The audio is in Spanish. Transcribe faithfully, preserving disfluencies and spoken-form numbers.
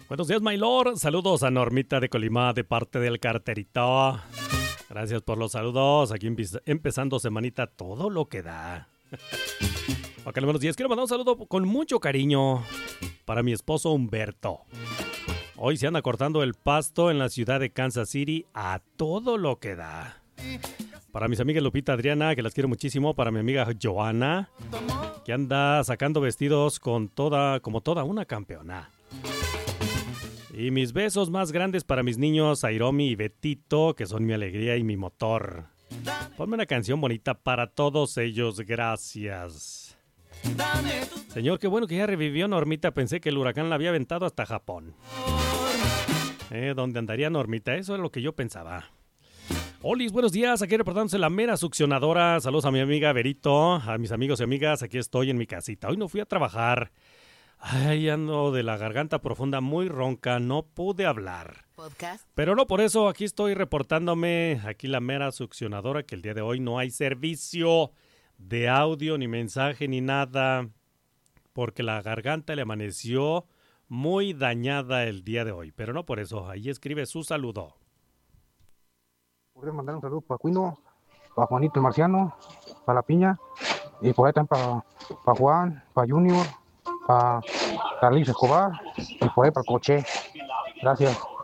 Buenos días, my lord. Saludos a Normita de Colima de parte del carterito. Gracias por los saludos. Aquí empe- empezando semanita todo lo que da. Ok, buenos días. Quiero mandar un saludo con mucho cariño para mi esposo Humberto. Hoy se anda cortando el pasto en la ciudad de Kansas City a todo lo que da. Para mis amigas Lupita, Adriana, que las quiero muchísimo. Para mi amiga Joana, que anda sacando vestidos con toda, como toda una campeona. Y mis besos más grandes para mis niños Airomi y Betito, que son mi alegría y mi motor. Ponme una canción bonita para todos ellos, gracias. Señor, qué bueno que ya revivió Normita. Pensé que el huracán la había aventado hasta Japón. Eh, ¿Dónde andaría Normita? Eso es lo que yo pensaba. Olis, buenos días. Aquí reportándose la mera succionadora. Saludos a mi amiga Berito, a mis amigos y amigas. Aquí estoy en mi casita. Hoy no fui a trabajar. Ay, ando de la garganta profunda muy ronca. No pude hablar. Podcast. Pero no por eso. Aquí estoy reportándome. Aquí la mera succionadora, que el día de hoy no hay servicio de audio, ni mensaje, ni nada. Porque la garganta le amaneció muy dañada el día de hoy. Pero no por eso. Ahí escribe su saludo. Podría mandar un saludo para Cuino, para Juanito el Marciano, para la Piña, y por ahí también para, para Juan, para Junior, para Carlitos Escobar, y por ahí para el Coche. Gracias.